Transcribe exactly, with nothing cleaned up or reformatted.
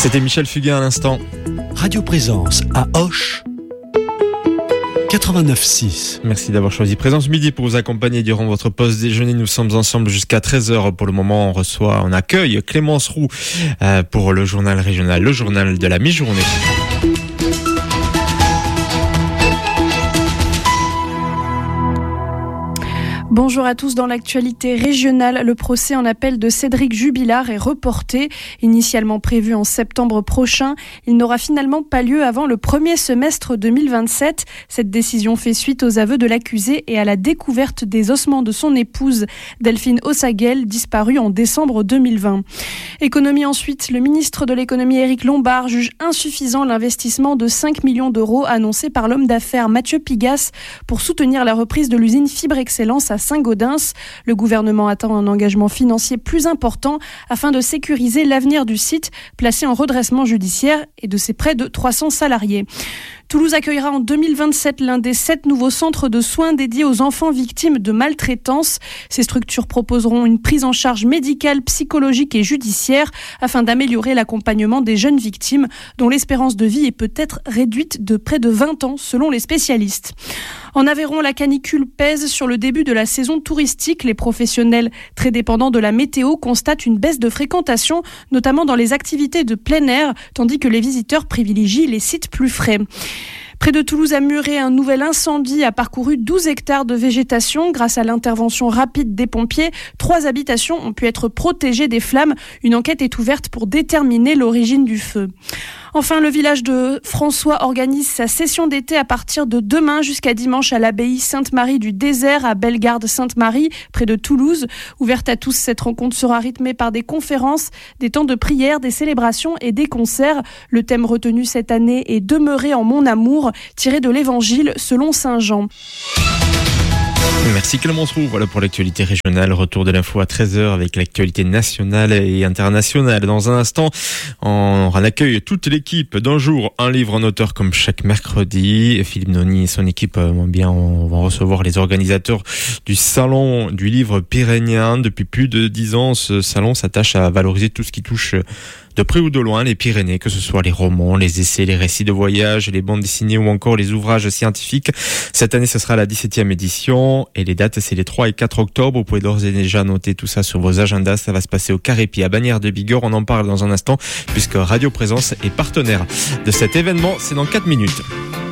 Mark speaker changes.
Speaker 1: C'était Michel Fugain à l'instant.
Speaker 2: Radio Présence à Auch, quatre-vingt-neuf six.
Speaker 1: Merci d'avoir choisi Présence Midi pour vous accompagner durant votre pause déjeuner. Nous sommes ensemble jusqu'à treize heures. Pour le moment, on reçoit, on accueille Clémence Roux euh, pour le journal régional, le journal de la mi-journée.
Speaker 3: Bonjour à tous. Dans l'actualité régionale, le procès en appel de Cédric Jubilard est reporté. Initialement prévu en septembre prochain, il n'aura finalement pas lieu avant le premier semestre deux mille vingt-sept. Cette décision fait suite aux aveux de l'accusé et à la découverte des ossements de son épouse, Delphine Ossaguel, disparue en décembre deux mille vingt. Économie ensuite, le ministre de l'économie Éric Lombard juge insuffisant l'investissement de cinq millions d'euros annoncé par l'homme d'affaires Mathieu Pigasse pour soutenir la reprise de l'usine Fibre Excellence à Saint-Gaudens. Le gouvernement attend un engagement financier plus important afin de sécuriser l'avenir du site placé en redressement judiciaire et de ses près de trois cents salariés. Toulouse accueillera en deux mille vingt-sept l'un des sept nouveaux centres de soins dédiés aux enfants victimes de maltraitance. Ces structures proposeront une prise en charge médicale, psychologique et judiciaire afin d'améliorer l'accompagnement des jeunes victimes dont l'espérance de vie est peut-être réduite de près de vingt ans selon les spécialistes. En Aveyron, la canicule pèse sur le début de la saison touristique. Les professionnels très dépendants de la météo constatent une baisse de fréquentation, notamment dans les activités de plein air, tandis que les visiteurs privilégient les sites plus frais. Près de Toulouse à Muret, un nouvel incendie a parcouru douze hectares de végétation. Grâce à l'intervention rapide des pompiers, trois habitations ont pu être protégées des flammes. Une enquête est ouverte pour déterminer l'origine du feu. Enfin, le village de François organise sa session d'été à partir de demain jusqu'à dimanche à l'abbaye Sainte-Marie du Désert à Bellegarde-Sainte-Marie, près de Toulouse. Ouverte à tous, cette rencontre sera rythmée par des conférences, des temps de prière, des célébrations et des concerts. Le thème retenu cette année est « Demeurer en mon amour », tiré de l'Évangile selon saint Jean.
Speaker 1: Merci Clémence Roux. Voilà pour l'actualité régionale. Retour de l'info à treize heures avec l'actualité nationale et internationale. Dans un instant, on accueille toute l'équipe d'un jour, un livre en auteur comme chaque mercredi. Philippe Noni et son équipe vont bien, on va recevoir les organisateurs du salon du livre pyrénéen. Depuis plus de dix ans, ce salon s'attache à valoriser tout ce qui touche de près ou de loin les Pyrénées, que ce soit les romans, les essais, les récits de voyage, les bandes dessinées ou encore les ouvrages scientifiques. Cette année, ce sera la dix-septième édition et les dates, c'est les trois et quatre octobre. Vous pouvez d'ores et déjà noter tout ça sur vos agendas. Ça va se passer au Carré-Pie à Bagnères de Bigorre. On en parle dans un instant puisque Radio Présence est partenaire de cet événement. C'est dans quatre minutes.